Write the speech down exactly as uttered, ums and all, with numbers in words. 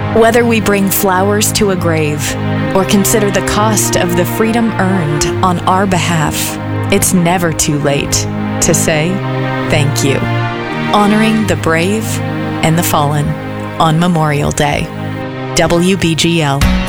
Whether we bring flowers to a grave or consider the cost of the freedom earned on our behalf, it's never too late to say thank you. Honoring the brave and the fallen on Memorial Day. W B G L.